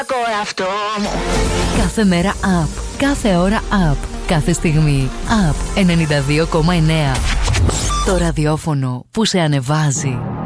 Κάθε μέρα up, κάθε ώρα up, κάθε στιγμή up. 92,9. Το ραδιόφωνο που σε ανεβάζει.